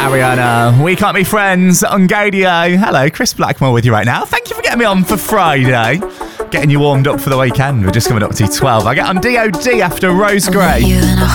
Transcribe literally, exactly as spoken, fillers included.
Ariana, we can't be friends on Gadio. Hello, Chris Blackmore with you right now. Thank you for getting me on for Friday. Getting you warmed up for the weekend. We're just coming up to twelve. I get on D O D after Rose Gray.